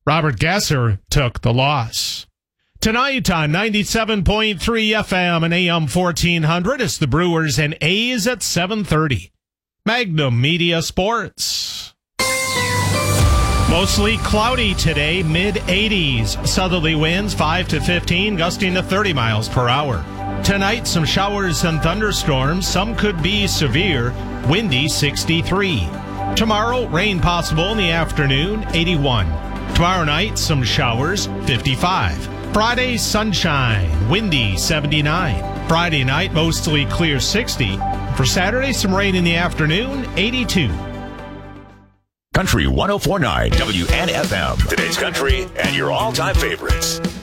Robert Gasser took the loss. Tonight on 97.3 FM and AM 1400, it's the Brewers and A's at 7:30. Magnum Media Sports. Mostly cloudy today, mid-80s. Southerly winds 5 to 15, gusting to 30 miles per hour. Tonight, some showers and thunderstorms. Some could be severe. Windy 63. Tomorrow, rain possible in the afternoon, 81. Tomorrow night, some showers, 55. Friday, sunshine, windy 79. Friday night, mostly clear 60. For Saturday, some rain in the afternoon, 82. Country 104.9 WNFM. Today's country and your all-time favorites.